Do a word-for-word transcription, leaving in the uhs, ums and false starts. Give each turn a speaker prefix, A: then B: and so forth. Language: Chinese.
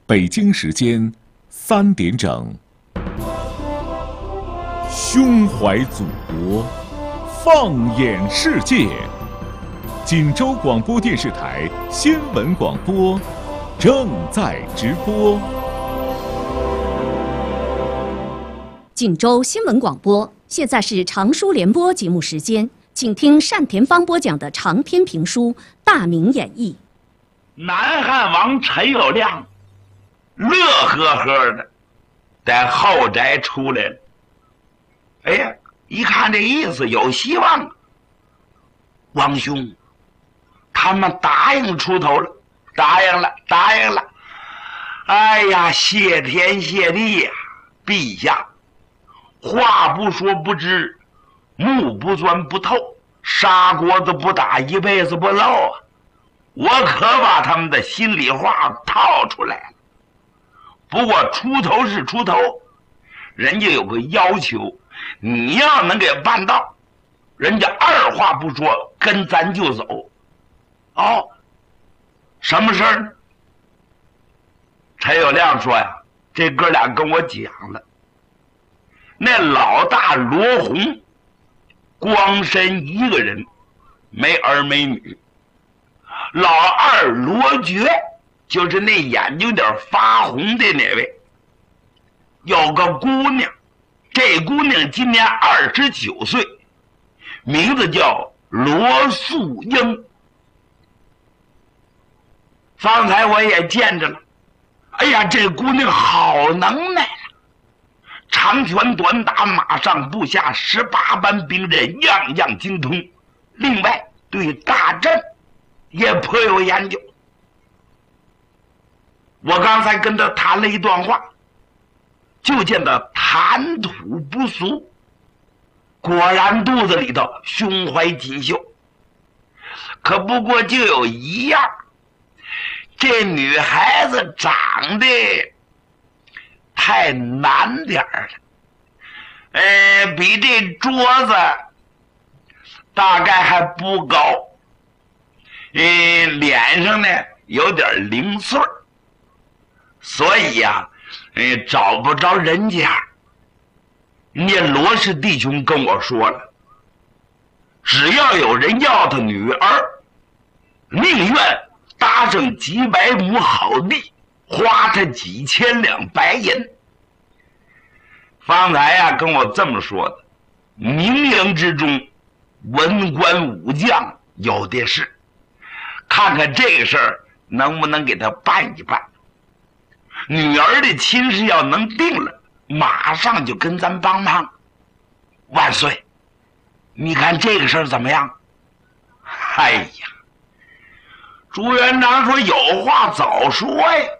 A: 北京时间三点整。胸怀祖国，放眼世界。锦州广播电视台新闻广播正在直播。
B: 锦州新闻广播，现在是长书联播节目时间，请听单田芳播讲的长篇评书《大明演义》。
C: 南汉王陈友谅乐呵呵的在后宅出来了。哎呀，一看这意思有希望，王兄他们答应出头了，答应了答应了。哎呀，谢天谢地呀、啊、陛下话不说不知，目不钻不透，砂锅子不打一辈子不漏啊！我可把他们的心里话套出来了。不过出头是出头，人家有个要求，你要能给办到，人家二话不说跟咱就走。哦，什么事儿呢？陈友谅说呀，这哥俩跟我讲了，那老大罗红光身一个人，没儿没女。老二罗觉，就是那眼睛有点发红的那位，有个姑娘，这姑娘今年二十九岁，名字叫罗素英。方才我也见着了，哎呀，这姑娘好能耐了，长拳短打，马上步下，十八般兵刃样样精通，另外对大阵也颇有研究。我刚才跟他谈了一段话，就见他谈吐不俗，果然肚子里头胸怀锦绣。可不过就有一样，这女孩子长得太难点儿了，呃，比这桌子大概还不高，呃，脸上呢有点零碎，所以呀、啊，呃，找不着人家。人家罗氏弟兄跟我说了，只要有人要他女儿，宁愿搭上几百亩好地，花他几千两白银。方才呀、啊、跟我这么说的，名营之中文官武将有的是，看看这个事儿能不能给他办一办。女儿的亲事要能定了，马上就跟咱帮忙。万岁，你看这个事儿怎么样？哎呀，朱元璋说有话早说呀，